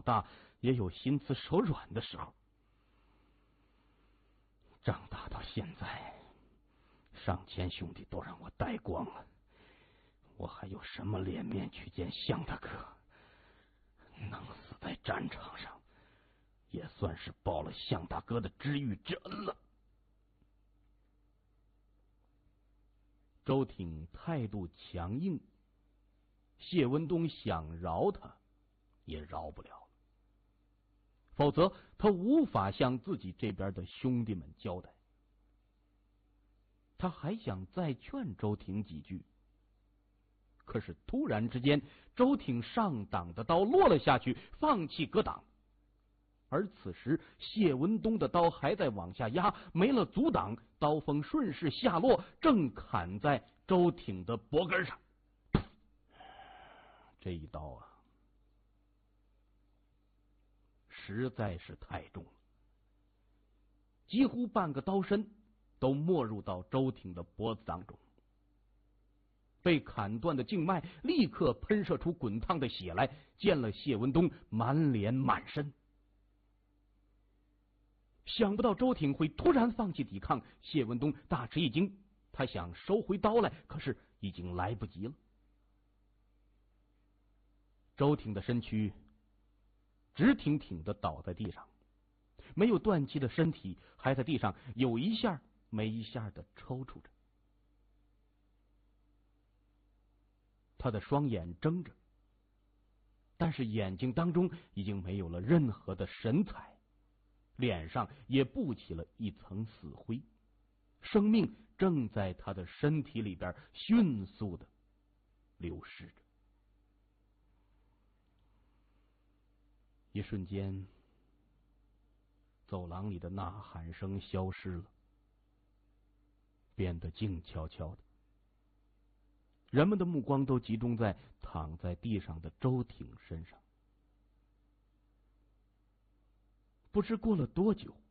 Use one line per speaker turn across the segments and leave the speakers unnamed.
老大也有心慈手软的时候。长大到现在，上千兄弟都让我带光了，我还有什么脸面去见向大哥？能死在战场上，也算是报了向大哥的知遇之恩了。周挺态度强硬，谢文东想饶他也饶不了了，否则他无法向自己这边的兄弟们交代。他还想再劝周挺几句，可是突然之间，周挺上党的刀落了下去，放弃格挡。而此时谢文东的刀还在往下压，没了阻挡，刀锋顺势下落，正砍在周挺的脖根上。这一刀啊，实在是太重了，几乎半个刀身都没入到周挺的脖子当中。被砍断的静脉立刻喷射出滚烫的血来，溅了谢文东满脸满身。想不到周挺会突然放弃抵抗，谢文东大吃一惊，他想收回刀来，可是已经来不及了。周挺的身躯直挺挺的倒在地上，没有断气的身体还在地上有一下没一下的抽搐着。他的双眼睁着，但是眼睛当中已经没有了任何的神采，脸上也布起了一层死灰，生命正在他的身体里边迅速的流逝着。一瞬间，走廊里的呐喊声消失了，变得静悄悄的。人们的目光都集中在躺在地上的周挺身上。不知过了多久，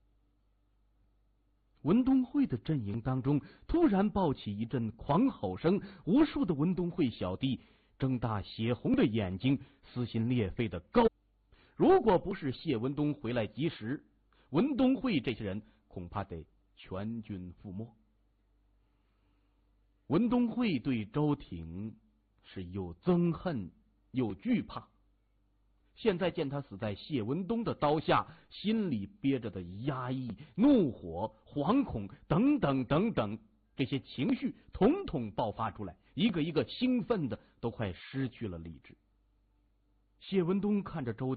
文东会的阵营当中突然爆起一阵狂吼声，无数的文东会小弟睁大血红的眼睛，撕心裂肺的高。如果不是谢文东回来及时，文东会这些人恐怕得全军覆没。文东会对周挺是又憎恨又惧怕，现在见他死在谢文东的刀下，心里憋着的压抑、怒火、惶恐等等等等，这些情绪统统爆发出来，一个一个兴奋的都快失去了理智。谢文东看着周